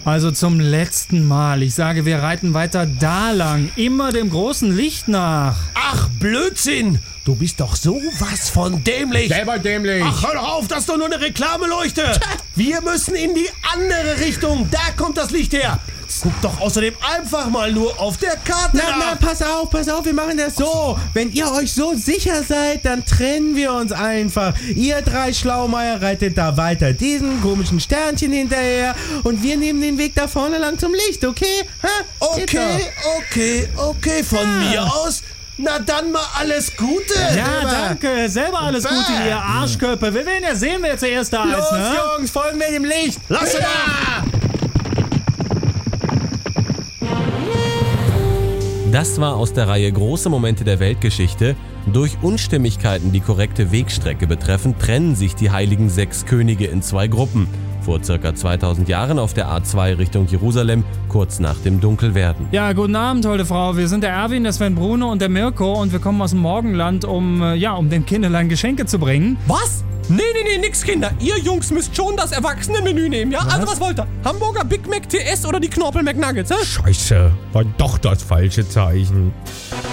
Also zum letzten Mal. Ich sage, wir reiten weiter da lang. Immer dem großen Licht nach. Ach, Blödsinn! Du bist doch sowas von dämlich. Selber dämlich. Ach, hör doch auf, das ist doch nur eine Reklameleuchte. Wir müssen in die andere Richtung. Da kommt das Licht her. Guck doch außerdem einfach mal nur auf der Karte nach. Na, pass auf, wir machen das so. Wenn ihr euch so sicher seid, dann trennen wir uns einfach. Ihr 3 Schlaumeier reitet da weiter diesen komischen Sternchen hinterher und wir nehmen den Weg da vorne lang zum Licht, okay? Okay, von mir aus. Na dann mal alles Gute. Ja, danke. Selber alles Gute, ihr Arschköpfe. Wir werden ja sehen, wer zuerst da ist, Los, ne? Jungs, folgen wir dem Licht. Lass es mal. Das war aus der Reihe Große Momente der Weltgeschichte. Durch Unstimmigkeiten, die korrekte Wegstrecke betreffen, trennen sich die heiligen 6 Könige in 2 Gruppen. Vor ca. 2000 Jahren auf der A2 Richtung Jerusalem, kurz nach dem Dunkelwerden. Ja, guten Abend, tolle Frau. Wir sind der Erwin, der Sven Bruno und der Mirko und wir kommen aus dem Morgenland, um dem Kinderlein Geschenke zu bringen. Was? Nee, nix, Kinder. Ihr Jungs müsst schon das Erwachsenenmenü nehmen, ja? Also was wollt ihr? Hamburger Big Mac TS oder die Knorpel McNuggets, hä? Scheiße, war doch das falsche Zeichen.